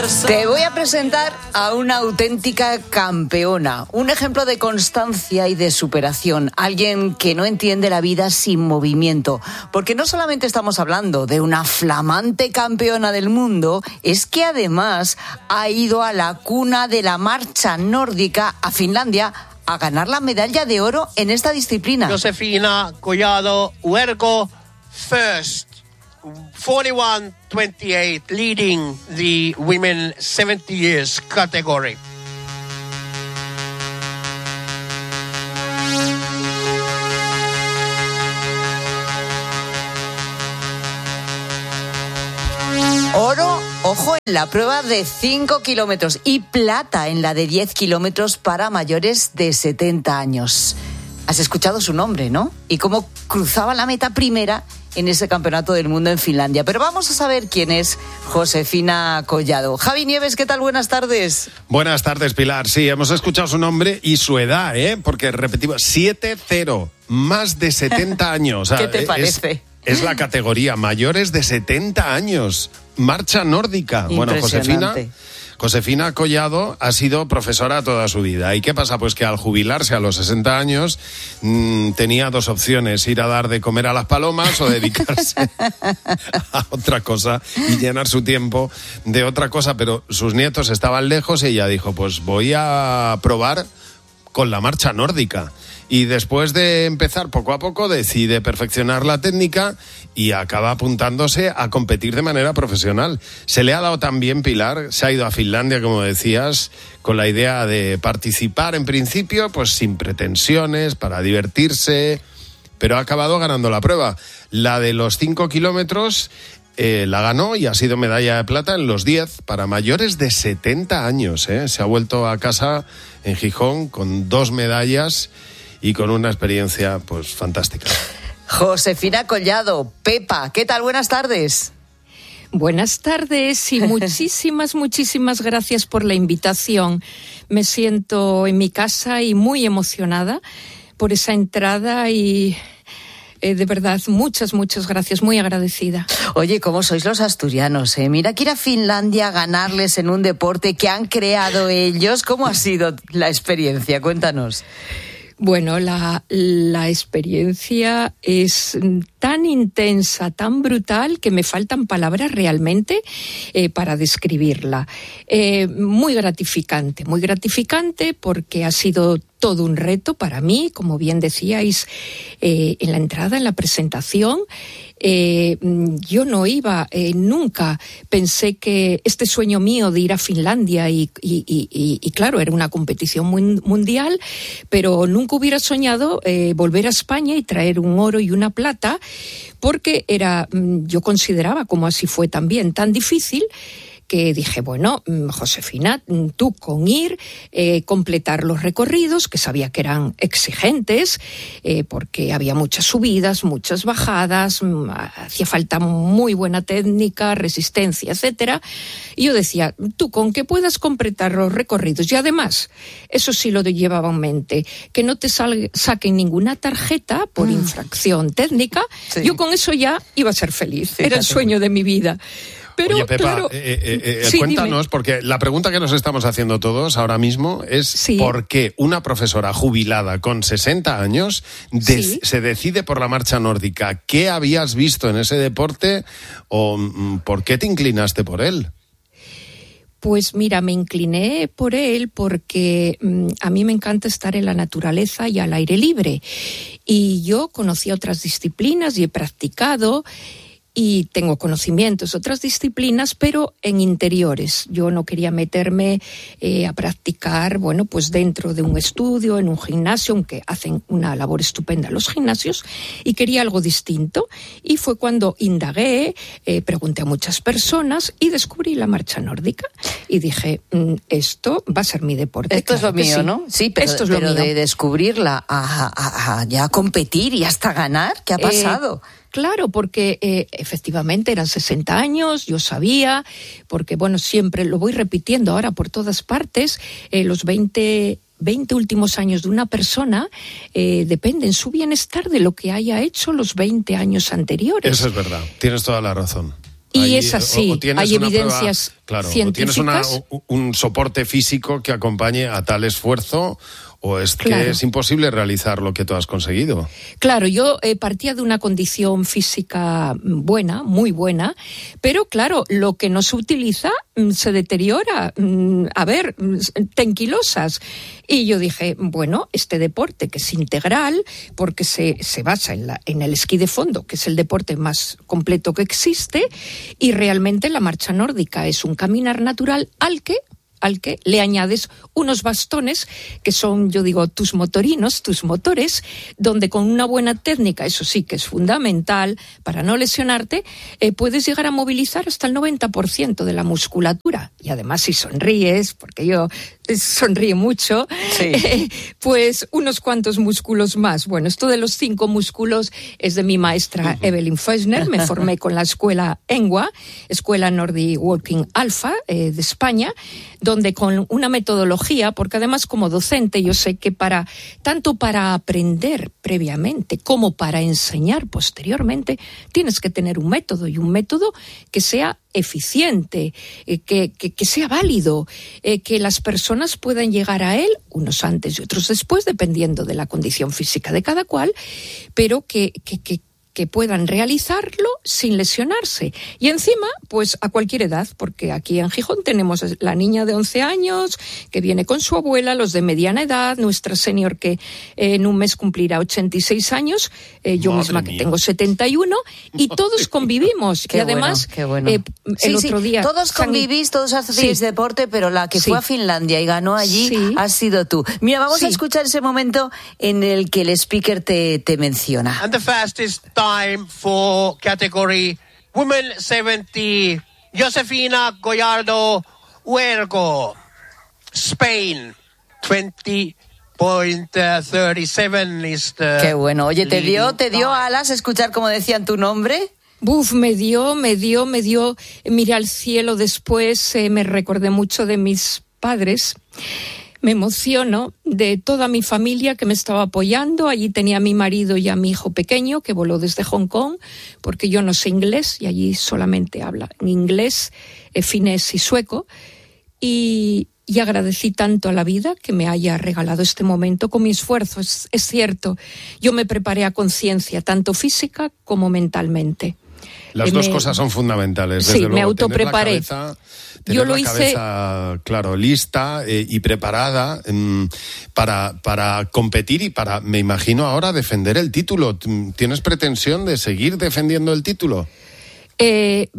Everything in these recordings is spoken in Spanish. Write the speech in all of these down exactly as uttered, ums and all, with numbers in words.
Te voy a presentar a una auténtica campeona, un ejemplo de constancia y de superación, alguien que no entiende la vida sin movimiento, porque no solamente estamos hablando de una flamante campeona del mundo, es que además ha ido a la cuna de la marcha nórdica, a Finlandia, a ganar la medalla de oro en esta disciplina. Josefina Collado Huergo, first. forty-one twenty-eight, leading the women seventy years category. Oro, ojo, en la prueba de cinco kilómetros y plata en la de diez kilómetros para mayores de setenta años. Has escuchado su nombre, ¿no? Y cómo cruzaba la meta primera en ese campeonato del mundo en Finlandia. Pero vamos a saber quién es Josefina Collado. Javi Nieves, ¿qué tal? Buenas tardes. Buenas tardes, Pilar. Sí, hemos escuchado su nombre y su edad, ¿eh? Porque, repetimos, siete cero, más de setenta años. ¿Qué te parece? Es, es la categoría mayores de setenta años. Marcha nórdica. Bueno, Josefina... Josefina Collado ha sido profesora toda su vida. ¿Y qué pasa? Pues que al jubilarse a los sesenta años mmm, tenía dos opciones: ir a dar de comer a las palomas o dedicarse a otra cosa y llenar su tiempo de otra cosa. Pero sus nietos estaban lejos y ella dijo, pues voy a probar con la marcha nórdica. Y después de empezar poco a poco decide perfeccionar la técnica y acaba apuntándose a competir de manera profesional. Se le ha dado también, Pilar, se ha ido a Finlandia, como decías, con la idea de participar en principio, pues sin pretensiones, para divertirse, pero ha acabado ganando la prueba. La de los cinco kilómetros eh, la ganó y ha sido medalla de plata en los diez para mayores de setenta años. ¿eh? Se ha vuelto a casa en Gijón con dos medallas y con una experiencia pues fantástica. Josefina Collado, Pepa, ¿qué tal? Buenas tardes. Buenas tardes y muchísimas, muchísimas gracias por la invitación. Me siento en mi casa y muy emocionada por esa entrada y... Eh, de verdad, muchas, muchas gracias, muy agradecida. Oye, ¿cómo sois los asturianos? Eh? Mira que ir a Finlandia a ganarles en un deporte que han creado ellos. ¿Cómo ha sido la experiencia? Cuéntanos. Bueno, la, la experiencia es tan intensa, tan brutal, que me faltan palabras realmente eh, para describirla. Eh, muy gratificante, muy gratificante porque ha sido todo un reto para mí, como bien decíais eh, en la entrada, en la presentación. Eh, yo no iba, eh, nunca pensé que este sueño mío de ir a Finlandia y, y, y, y claro, era una competición muy mundial, pero nunca hubiera soñado eh, volver a España y traer un oro y una plata, porque era, yo consideraba, como así fue también, tan difícil, que dije, bueno, Josefina, tú con ir, eh, completar los recorridos, que sabía que eran exigentes, eh, porque había muchas subidas, muchas bajadas, hacía falta muy buena técnica, resistencia, etcétera. Y yo decía, tú con que puedas completar los recorridos, y además, eso sí lo llevaba en mente, que no te sal- saquen ninguna tarjeta por mm. infracción técnica, sí. Yo con eso ya iba a ser feliz, sí, era el sueño de mi vida. Pero, Oye, Pepa, claro, eh, eh, eh, sí, cuéntanos, dime. Porque la pregunta que nos estamos haciendo todos ahora mismo es sí. ¿por qué una profesora jubilada con sesenta años de- sí. se decide por la marcha nórdica? ¿Qué habías visto en ese deporte o mm, por qué te inclinaste por él? Pues mira, me incliné por él porque mmm, a mí me encanta estar en la naturaleza y al aire libre. Y yo conocí otras disciplinas y he practicado y tengo conocimientos de otras disciplinas, pero en interiores. Yo no quería meterme eh, a practicar, bueno, pues dentro de un estudio, en un gimnasio, aunque hacen una labor estupenda los gimnasios, y quería algo distinto. Y fue cuando indagué, eh, pregunté a muchas personas y descubrí la marcha nórdica. Y dije, mm, esto va a ser mi deporte. Esto claro es lo mío, sí. ¿no? Sí, pero, esto es pero lo mío. De descubrirla a, a, a ya competir y hasta ganar, ¿qué ha pasado? Eh, Claro, porque eh, efectivamente eran sesenta años, yo sabía, porque bueno, siempre lo voy repitiendo ahora por todas partes, eh, los veinte, veinte últimos años de una persona eh, dependen su bienestar de lo que haya hecho los veinte años anteriores. Eso es verdad, tienes toda la razón. Y Ahí, es así, o, o tienes hay una evidencias. Prueba, Claro, científicas. ¿o tienes una, un soporte físico que acompañe a tal esfuerzo o es que claro. es imposible realizar lo que tú has conseguido? Claro, yo eh, partía de una condición física buena, muy buena, pero claro, lo que no se utiliza mm, se deteriora. Mm, a ver, mm, tenquilosas. Y yo dije, bueno, este deporte que es integral, porque se, se basa en, la, en el esquí de fondo, que es el deporte más completo que existe, y realmente la marcha nórdica es un caminar natural al que al que le añades unos bastones que son, yo digo, tus motorinos, tus motores, donde con una buena técnica, eso sí que es fundamental para no lesionarte, eh, puedes llegar a movilizar hasta el noventa por ciento de la musculatura. Y además si sonríes, porque yo sonríe mucho, sí. eh, pues unos cuantos músculos más. Bueno, esto de los cinco músculos es de mi maestra uh-huh. Evelyn Feusner. Me formé con la escuela ENWA, Escuela Nordic Walking Alpha eh, de España, donde con una metodología, porque además como docente yo sé que para tanto para aprender previamente como para enseñar posteriormente tienes que tener un método y un método que sea eficiente, eh, que, que, que sea válido, eh, que las personas puedan llegar a él, unos antes y otros después, dependiendo de la condición física de cada cual, pero que, que, que que puedan realizarlo sin lesionarse. Y encima, pues a cualquier edad, porque aquí en Gijón tenemos la niña de once años que viene con su abuela, los de mediana edad, nuestra senior que eh, en un mes cumplirá ochenta y seis años, eh, yo Madre misma mía. que tengo setenta y uno, y todos convivimos. Qué y además, bueno, qué bueno. Eh, sí, el otro sí, día... todos convivís, todos hacéis sí. deporte, pero la que sí. fue a Finlandia y ganó allí sí. has sido tú. Mira, vamos sí. a escuchar ese momento en el que el speaker te, te menciona. And the fastest time for category Women seventy, Josefina Gallardo Huergo, Spain, twenty point thirty-seven is the... Qué bueno. Oye, ¿te dio, te dio alas escuchar cómo decían tu nombre? Buf, me dio, me dio, me dio. Miré al cielo después, eh, me recordé mucho de mis padres. Me emociono de toda mi familia que me estaba apoyando. Allí tenía a mi marido y a mi hijo pequeño que voló desde Hong Kong, porque yo no sé inglés y allí solamente habla inglés, eh, finés y sueco. Y, y agradecí tanto a la vida que me haya regalado este momento con mi esfuerzo. Es, es cierto, yo me preparé a conciencia, tanto física como mentalmente. Las eh, dos me, cosas son fundamentales. Desde sí, luego, me autopreparé. Tener la cabeza, tener Yo lo la hice... cabeza, claro, lista eh, y preparada eh, para, para competir y para, me imagino ahora, defender el título. ¿Tienes pretensión de seguir defendiendo el título? Eh,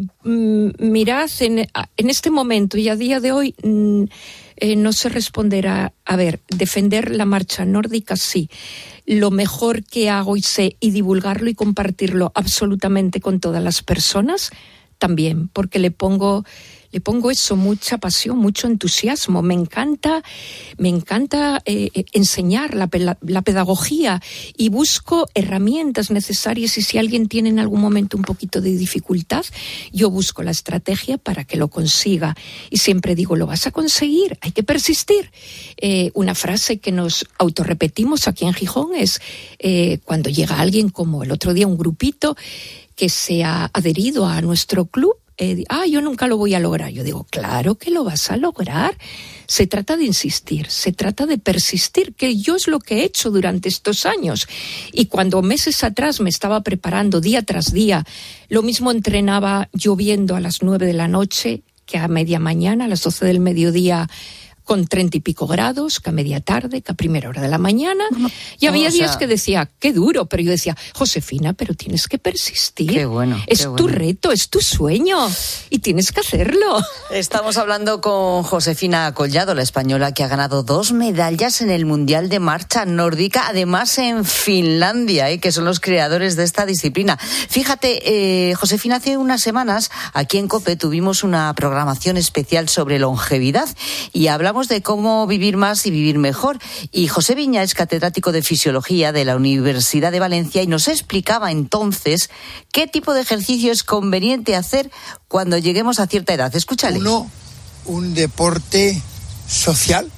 mirad, en, en este momento y a día de hoy mm, eh, no se responderá. A ver, defender la marcha nórdica sí. Lo mejor que hago y sé y divulgarlo y compartirlo absolutamente con todas las personas también, porque le pongo le pongo eso, mucha pasión, mucho entusiasmo. Me encanta, me encanta eh, enseñar la, la pedagogía y busco herramientas necesarias y si alguien tiene en algún momento un poquito de dificultad, yo busco la estrategia para que lo consiga. Y siempre digo, lo vas a conseguir, hay que persistir. Eh, una frase que nos autorrepetimos aquí en Gijón es eh, cuando llega alguien como el otro día, un grupito que se ha adherido a nuestro club, Eh, ah, yo nunca lo voy a lograr. Yo digo, claro que lo vas a lograr. Se trata de insistir, se trata de persistir, que yo es lo que he hecho durante estos años. Y cuando meses atrás me estaba preparando día tras día, lo mismo entrenaba lloviendo a las nueve de la noche que a media mañana, a las doce del mediodía, con treinta y pico grados, que a media tarde, que a primera hora de la mañana. Y había o sea, días que decía, qué duro, pero yo decía, Josefina, pero tienes que persistir. Qué bueno. Es qué tu bueno. reto, es tu sueño y tienes que hacerlo. Estamos hablando con Josefina Collado, la española que ha ganado dos medallas en el Mundial de Marcha Nórdica, además en Finlandia, ¿eh? que son los creadores de esta disciplina. Fíjate, eh, Josefina, hace unas semanas aquí en COPE tuvimos una programación especial sobre longevidad y hablamos de cómo vivir más y vivir mejor. Y José Viña es catedrático de Fisiología de la Universidad de Valencia y nos explicaba entonces qué tipo de ejercicio es conveniente hacer cuando lleguemos a cierta edad. Escúchale. Uno, un deporte social.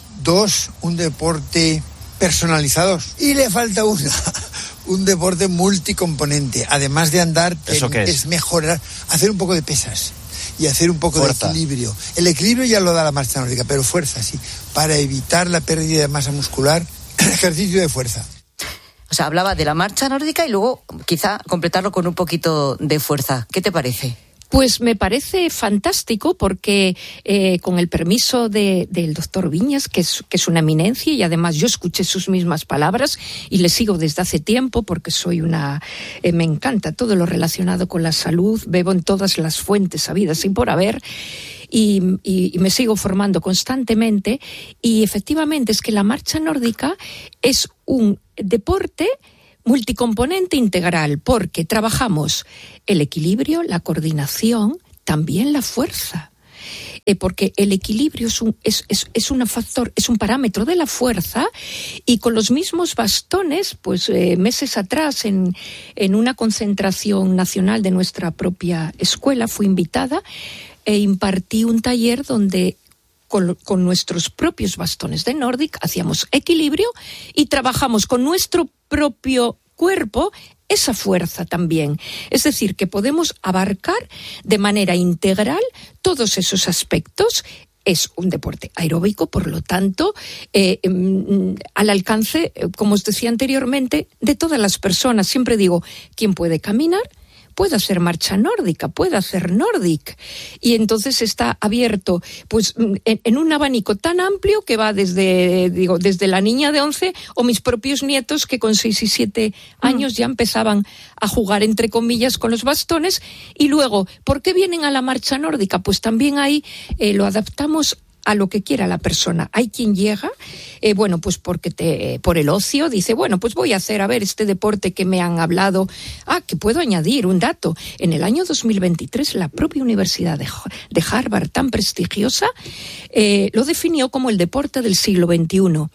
Dos, un deporte personalizado. Y le falta una, un deporte multicomponente. Además de andar, ¿Eso qué es? es mejorar, hacer un poco de pesas. y hacer un poco fuerza. de equilibrio. El equilibrio ya lo da la marcha nórdica, pero fuerza, sí. Para evitar la pérdida de masa muscular, ejercicio de fuerza. O sea, hablaba de la marcha nórdica y luego quizá completarlo con un poquito de fuerza. ¿Qué te parece? Pues me parece fantástico porque eh, con el permiso de, del doctor Viñas, que es, que es una eminencia, y además yo escuché sus mismas palabras y le sigo desde hace tiempo porque soy una... Eh, me encanta todo lo relacionado con la salud, bebo en todas las fuentes habidas y por haber, y, y, y me sigo formando constantemente, y efectivamente es que la marcha nórdica es un deporte multicomponente integral, porque trabajamos el equilibrio, la coordinación, también la fuerza. Eh, porque el equilibrio es un, es, es, es un factor, es un parámetro de la fuerza, y con los mismos bastones, pues eh, meses atrás en, en una concentración nacional de nuestra propia escuela fui invitada e impartí un taller donde Con, con nuestros propios bastones de Nordic hacíamos equilibrio y trabajamos con nuestro propio cuerpo esa fuerza también. Es decir, que podemos abarcar de manera integral todos esos aspectos. Es un deporte aeróbico, por lo tanto, eh, eh, al alcance, como os decía anteriormente, de todas las personas. Siempre digo, ¿quién puede caminar? Puede hacer marcha nórdica, puede hacer Nordic, y entonces está abierto pues en, en un abanico tan amplio que va desde digo desde la niña de once o mis propios nietos que con seis y siete años mm. ya empezaban a jugar entre comillas con los bastones. Y luego, ¿por qué vienen a la marcha nórdica? Pues también ahí eh, lo adaptamos a lo que quiera la persona. Hay quien llega, eh, bueno, pues porque te, por el ocio, dice, bueno, pues voy a hacer, a ver, este deporte que me han hablado. Ah, que puedo añadir un dato. En el año dos mil veintitrés, la propia Universidad de, de Harvard, tan prestigiosa, eh, lo definió como el deporte del siglo veintiuno.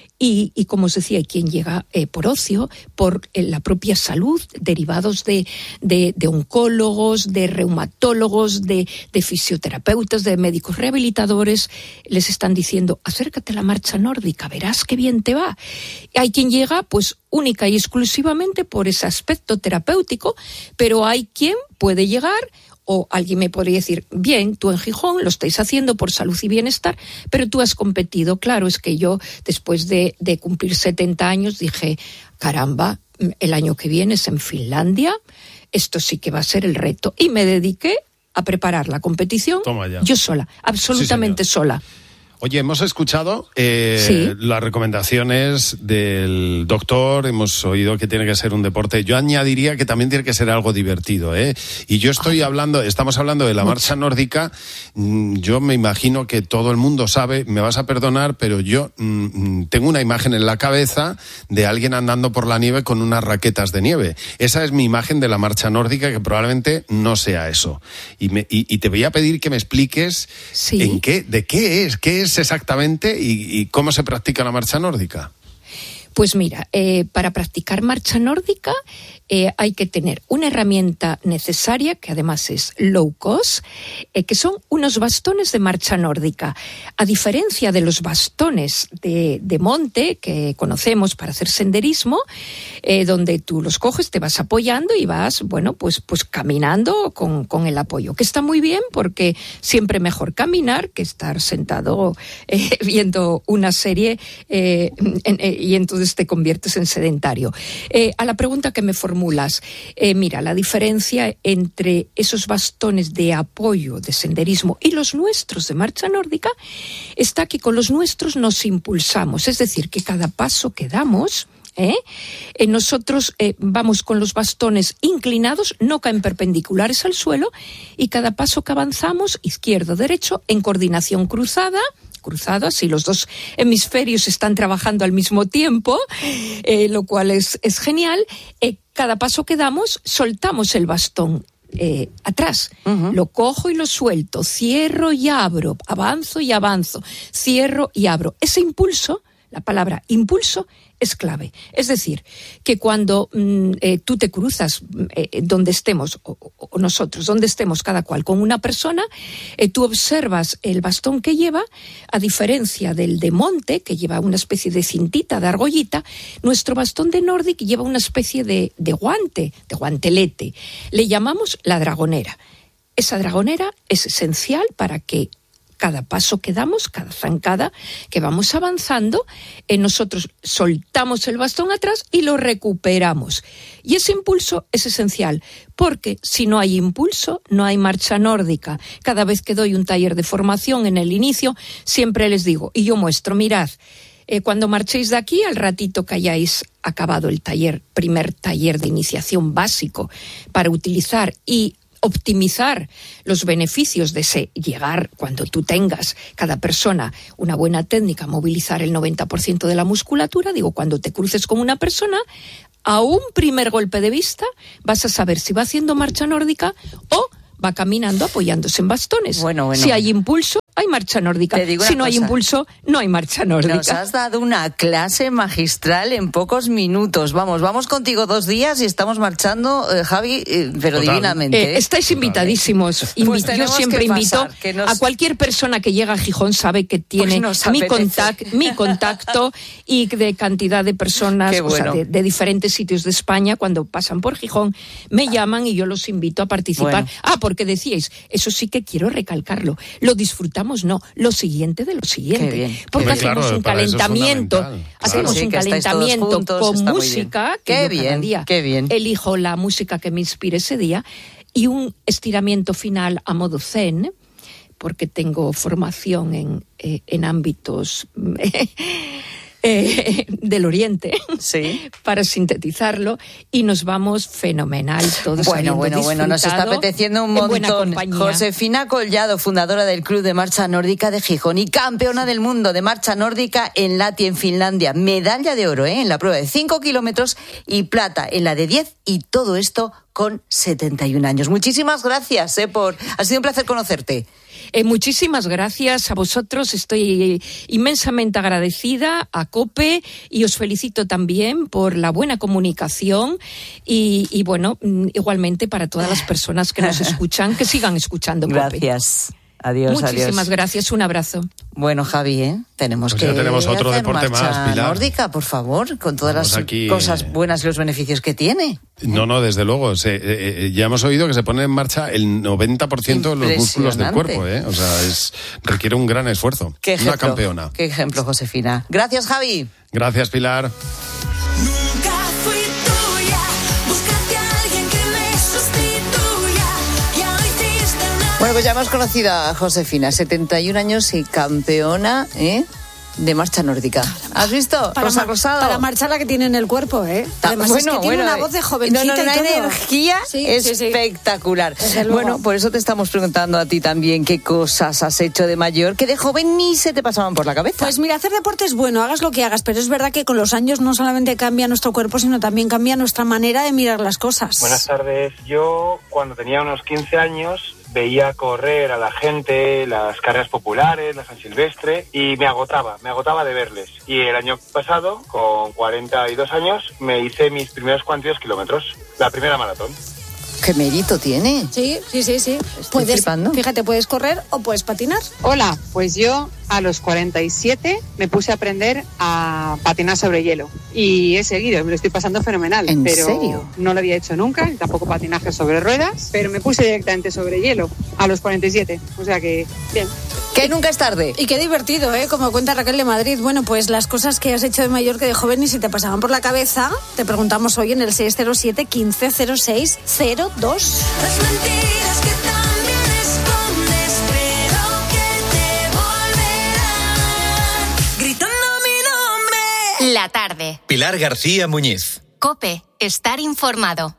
Y, y como os decía, hay quien llega eh, por ocio, por eh, la propia salud, derivados de, de, de oncólogos, de reumatólogos, de, de fisioterapeutas, de médicos rehabilitadores. Les están diciendo, acércate a la marcha nórdica, verás qué bien te va. Y hay quien llega, pues, única y exclusivamente por ese aspecto terapéutico, pero hay quien puede llegar. O alguien me podría decir, bien, tú en Gijón lo estáis haciendo por salud y bienestar, pero tú has competido. Claro, es que yo, después de, de cumplir setenta años, dije, caramba, el año que viene es en Finlandia, esto sí que va a ser el reto. Y me dediqué a preparar la competición yo sola, absolutamente sí, sola. Oye, hemos escuchado eh, ¿Sí? las recomendaciones del doctor, hemos oído que tiene que ser un deporte. Yo añadiría que también tiene que ser algo divertido, ¿eh? Y yo estoy Ay. hablando, estamos hablando de la Mucho. marcha nórdica. Yo me imagino que todo el mundo sabe, me vas a perdonar, pero yo mmm, tengo una imagen en la cabeza de alguien andando por la nieve con unas raquetas de nieve. Esa es mi imagen de la marcha nórdica, que probablemente no sea eso. Y, me, y, y te voy a pedir que me expliques ¿Sí? en qué, de qué es, qué es exactamente y, y cómo se practica la marcha nórdica. Pues mira, eh, para practicar marcha nórdica eh, hay que tener una herramienta necesaria, que además es low cost, eh, que son unos bastones de marcha nórdica. A diferencia de los bastones de, de monte que conocemos para hacer senderismo, eh, donde tú los coges, te vas apoyando y vas, bueno, pues, pues caminando con, con el apoyo, que está muy bien porque siempre mejor caminar que estar sentado eh, viendo una serie eh, en, eh, y entonces te conviertes en sedentario. Eh, a la pregunta que me formulas, eh, mira, la diferencia entre esos bastones de apoyo de senderismo y los nuestros de marcha nórdica está que con los nuestros nos impulsamos, es decir, que cada paso que damos, ¿eh? Eh, nosotros eh, vamos con los bastones inclinados, no caen perpendiculares al suelo, y cada paso que avanzamos, izquierdo, derecho, en coordinación cruzada, cruzadas, y los dos hemisferios están trabajando al mismo tiempo, eh, lo cual es, es genial. Eh, cada paso que damos, soltamos el bastón eh, atrás. Uh-huh. Lo cojo y lo suelto, cierro y abro, avanzo y avanzo, cierro y abro. Ese impulso, la palabra impulso, es clave. Es decir, que cuando mm, eh, tú te cruzas eh, donde estemos, o, o nosotros, donde estemos cada cual con una persona, eh, tú observas el bastón que lleva, a diferencia del de monte, que lleva una especie de cintita, de argollita, nuestro bastón de Nordic lleva una especie de, de guante, de guantelete. Le llamamos la dragonera. esa dragonera es esencial para que cada paso que damos, cada zancada que vamos avanzando, eh, nosotros soltamos el bastón atrás y lo recuperamos. Y ese impulso es esencial, porque si no hay impulso, no hay marcha nórdica. Cada vez que doy un taller de formación en el inicio, siempre les digo, y yo muestro, mirad, eh, cuando marchéis de aquí, al ratito que hayáis acabado el taller, primer taller de iniciación básico, para utilizar y optimizar los beneficios de ese llegar, cuando tú tengas cada persona una buena técnica, movilizar el noventa por ciento de la musculatura, digo, cuando te cruces con una persona, a un primer golpe de vista vas a saber si va haciendo marcha nórdica o va caminando apoyándose en bastones. Bueno, bueno. Si hay impulso, hay marcha nórdica. Si no cosa. hay impulso, no hay marcha nórdica. Nos has dado una clase magistral en pocos minutos. Vamos, vamos contigo dos días y estamos marchando, eh, Javi, eh, pero Total. divinamente. Eh, estáis invitadísimos. Invi- pues yo siempre invito pasar, nos... a cualquier persona que llega a Gijón, sabe que tiene pues mi, contact, mi contacto y de cantidad de personas, bueno. o sea, de, de diferentes sitios de España, cuando pasan por Gijón, me llaman y yo los invito a participar. Bueno. Ah, porque decíais, eso sí que quiero recalcarlo, lo disfrutamos. No, lo siguiente de lo siguiente. Bien, porque hacemos claro, un calentamiento, claro. hacemos sí, un calentamiento juntos, con música, bien. que qué bien, cada día qué bien. elijo la música que me inspire ese día, y un estiramiento final a modo zen, porque tengo formación en, eh, en ámbitos Eh, del Oriente, sí. para sintetizarlo, y nos vamos fenomenal todos. Bueno, bueno, bueno, nos está apeteciendo un montón. Josefina Collado, fundadora del Club de Marcha Nórdica de Gijón y campeona del mundo de marcha nórdica en Lahti, en Finlandia. Medalla de oro ¿eh? en la prueba de cinco kilómetros y plata en la de diez, y todo esto con setenta y un años. Muchísimas gracias, ¿eh? por ha sido un placer conocerte. Eh, muchísimas gracias a vosotros, estoy inmensamente agradecida a COPE y os felicito también por la buena comunicación y, y bueno, igualmente para todas las personas que nos escuchan, que sigan escuchando COPE. Gracias. Adiós, Muchísimas adiós. gracias, un abrazo. Bueno, Javi, ¿eh? tenemos pues que ya tenemos otro hacer deporte marcha más, Pilar. nórdica, por favor, con todas Vamos las aquí, cosas buenas y los beneficios que tiene. No, no, desde luego. Se, eh, eh, ya hemos oído que se pone en marcha el noventa por ciento de los músculos del cuerpo, ¿eh? O sea, es, requiere un gran esfuerzo. ¿Qué ejemplo? Una campeona. Qué ejemplo, Josefina. Gracias, Javi. Gracias, Pilar. Bueno, pues ya hemos conocido a Josefina, setenta y un años y campeona, ¿eh? de marcha nórdica. ¿Has visto? Para Rosa mar- Rosado. Para marchar la que tiene en el cuerpo, ¿eh? Además bueno, es que tiene bueno, una voz de jovencita no, no, una y todo. energía Sí, sí, sí. espectacular. Desde luego. Bueno, por eso te estamos preguntando a ti también qué cosas has hecho de mayor que de joven ni se te pasaban por la cabeza. Pues mira, hacer deporte es bueno, hagas lo que hagas, pero es verdad que con los años no solamente cambia nuestro cuerpo, sino también cambia nuestra manera de mirar las cosas. Buenas tardes. Yo, cuando tenía unos quince años, veía correr a la gente, las carreras populares, la San Silvestre, y me agotaba, me agotaba de verles. Y el año pasado, con cuarenta y dos años, me hice mis primeros cuantos kilómetros, la primera maratón. ¿Qué mérito tiene? Sí, sí, sí, sí. Estoy Puedes, flipando. fíjate, puedes correr o puedes patinar. Hola, pues yo a los cuarenta y siete me puse a aprender a patinar sobre hielo y he seguido, me lo estoy pasando fenomenal. ¿En pero serio? No lo había hecho nunca, tampoco patinaje sobre ruedas, pero me puse directamente sobre hielo a los cuarenta y siete, o sea que bien. Que nunca es tarde. Y qué divertido, ¿eh? Como cuenta Raquel de Madrid. Bueno, pues las cosas que has hecho de mayor que de joven y si te pasaban por la cabeza, te preguntamos hoy en el seis cero siete, quince cero seis cero dos. Las mentiras que también escondes, pero que te volverán gritando mi nombre. La tarde. Pilar García Muñiz. COPE. Estar informado.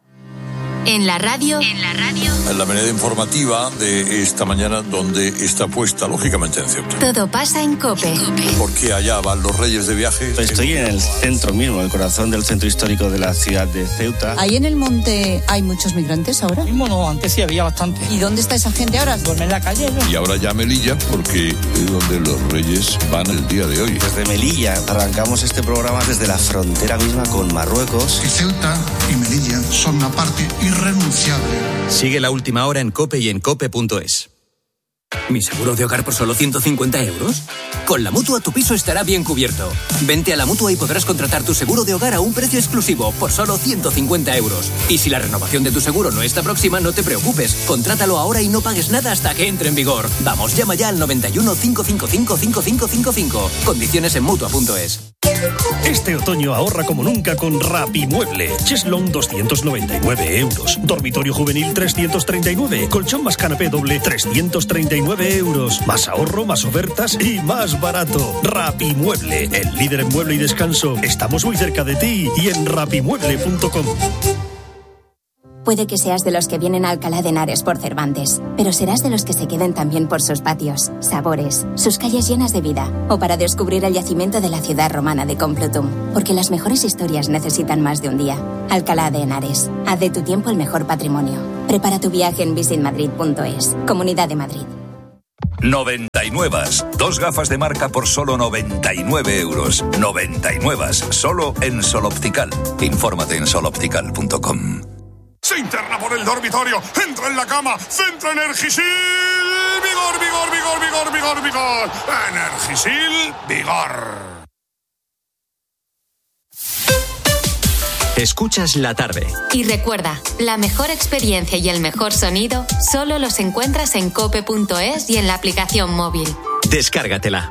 En la radio. En la radio. En la manera informativa de esta mañana, donde está puesta, lógicamente, en Ceuta. Todo pasa en COPE. Porque allá van los reyes de viaje. Estoy en el centro mismo, el corazón del centro histórico de la ciudad de Ceuta. ¿Ahí en el monte hay muchos migrantes ahora? Mismo no, antes sí había bastante. ¿Y dónde está esa gente ahora? Duerme en la calle, ¿no? Y ahora ya Melilla, porque es donde los reyes van el día de hoy. Desde Melilla arrancamos este programa desde la frontera misma con Marruecos. Que Ceuta y Melilla son una parte irrenunciable. Sigue la última hora en COPE y en cope punto es. ¿Mi seguro de hogar por solo ciento cincuenta euros? Con la Mutua tu piso estará bien cubierto. Vente a la Mutua y podrás contratar tu seguro de hogar a un precio exclusivo por solo ciento cincuenta euros. Y si la renovación de tu seguro no está próxima, no te preocupes. Contrátalo ahora y no pagues nada hasta que entre en vigor. Vamos, llama ya al noventa y uno, cinco cinco cinco, cinco cinco cinco cinco. Condiciones en Mutua punto es. Este otoño ahorra como nunca con Rapimueble. Cheslong doscientos noventa y nueve euros. Dormitorio juvenil trescientos treinta y nueve. Colchón más canapé doble trescientos treinta y nueve euros. Más ahorro, más ofertas y más barato. Rapimueble, el líder en mueble y descanso. Estamos muy cerca de ti y en rapimueble punto com. Puede que seas de los que vienen a Alcalá de Henares por Cervantes, pero serás de los que se queden también por sus patios, sabores, sus calles llenas de vida, o para descubrir el yacimiento de la ciudad romana de Complutum. Porque las mejores historias necesitan más de un día. Alcalá de Henares. Haz de tu tiempo el mejor patrimonio. Prepara tu viaje en visit madrid punto es. Comunidad de Madrid. noventa y nueve. Dos gafas de marca por solo noventa y nueve euros. noventa y nueve. Solo en Sol Optical. Infórmate en sol optical punto com. Se interna por el dormitorio, entra en la cama, centra Energisil, vigor, vigor, vigor, vigor, vigor, vigor, Energisil, vigor. Escuchas la tarde. Y recuerda, la mejor experiencia y el mejor sonido solo los encuentras en cope punto es y en la aplicación móvil. Descárgatela.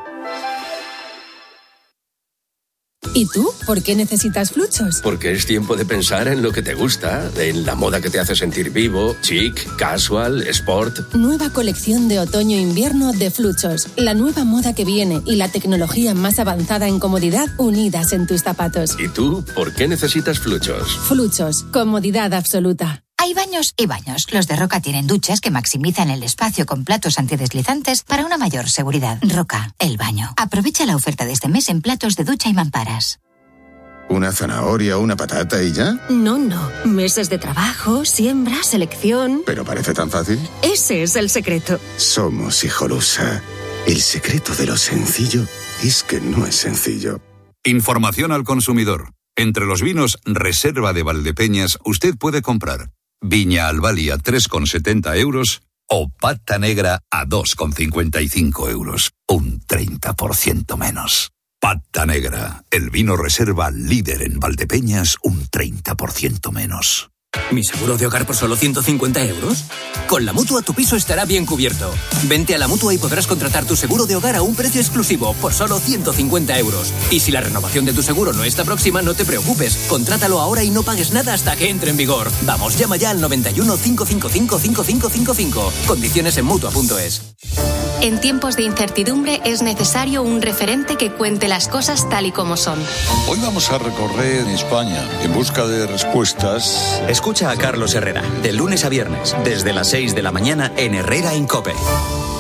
¿Y tú? ¿Por qué necesitas Fluchos? Porque es tiempo de pensar en lo que te gusta, en la moda que te hace sentir vivo, chic, casual, sport. Nueva colección de otoño-invierno de Fluchos. La nueva moda que viene y la tecnología más avanzada en comodidad unidas en tus zapatos. ¿Y tú? ¿Por qué necesitas Fluchos? Fluchos. Comodidad absoluta. Hay baños y baños. Los de Roca tienen duchas que maximizan el espacio con platos antideslizantes para una mayor seguridad. Roca, el baño. Aprovecha la oferta de este mes en platos de ducha y mamparas. ¿Una zanahoria o una patata y ya? No, no. Meses de trabajo, siembra, selección. ¿Pero parece tan fácil? Ese es el secreto. Somos Hijolusa. El secreto de lo sencillo es que no es sencillo. Información al consumidor. Entre los vinos Reserva de Valdepeñas usted puede comprar Viña Albali a tres con setenta euros o Pata Negra a dos con cincuenta y cinco euros. Un treinta por ciento menos. Pata Negra, el vino Reserva líder en Valdepeñas, un treinta por ciento menos. ¿Mi seguro de hogar por solo ciento cincuenta euros? Con la Mutua tu piso estará bien cubierto. Vente a la Mutua y podrás contratar tu seguro de hogar a un precio exclusivo por solo ciento cincuenta euros. Y si la renovación de tu seguro no está próxima, no te preocupes. Contrátalo ahora y no pagues nada hasta que entre en vigor. Vamos, llama ya al noventa y uno, cinco cinco cinco, cinco cinco cinco cinco. Condiciones en Mutua punto es. En tiempos de incertidumbre es necesario un referente que cuente las cosas tal y como son. Hoy vamos a recorrer España en busca de respuestas. Escucha a Carlos Herrera, de lunes a viernes, desde las seis de la mañana en Herrera en COPE.